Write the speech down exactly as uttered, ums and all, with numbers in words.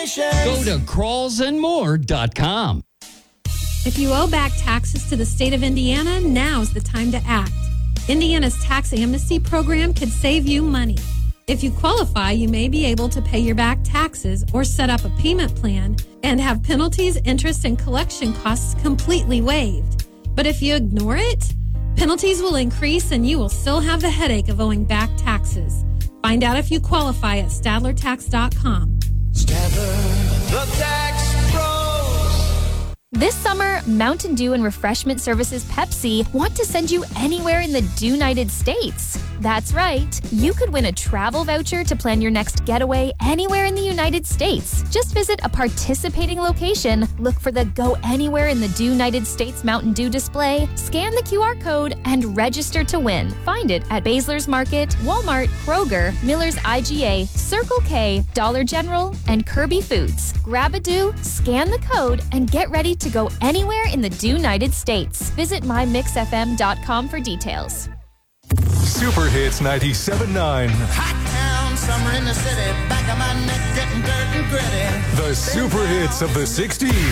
Congratulations. Go to crawls and more dot com. If you owe back taxes to the state of Indiana, now's the time to act. Indiana's tax amnesty program could save you money. If you qualify, you may be able to pay your back taxes or set up a payment plan and have penalties, interest, and collection costs completely waived. But if you ignore it, penalties will increase and you will still have the headache of owing back taxes. Find out if you qualify at Stadler Tax dot com. Stadler, the tax pros. This summer, Mountain Dew and Refreshment Services Pepsi want to send you anywhere in the Dew-United States. That's right. You could win a travel voucher to plan your next getaway anywhere in the United States. Just visit a participating location, look for the Go Anywhere in the Dew-United States Mountain Dew display, scan the Q R code, and register to win. Find it at Basler's Market, Walmart, Kroger, Miller's I G A, Circle K, Dollar General, and Kirby Foods. Grab a Dew, scan the code, and get ready to go anywhere in the Dew-United States. Visit my mix f m dot com for details. Super Hits ninety-seven point nine. Hot town, summer in the city, back of my neck getting dirt and gritty. The super hits of the sixties.